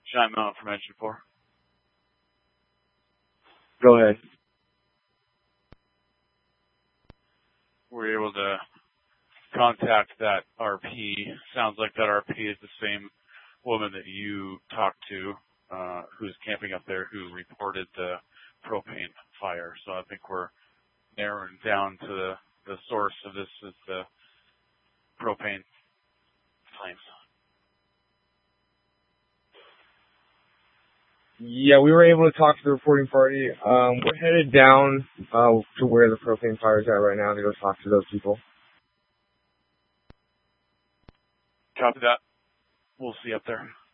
Giant Mountain from Engine 4. Go ahead. We're able to contact that RP. Sounds like that RP is the same woman that you talked to, who's camping up there, who reported the propane fire. So I think we're narrowing down to the source of this is the propane flames. Yeah, we were able to talk to the reporting party. We're headed down to where the propane fire is at right now to go talk to those people. Copy that. We'll see you up there.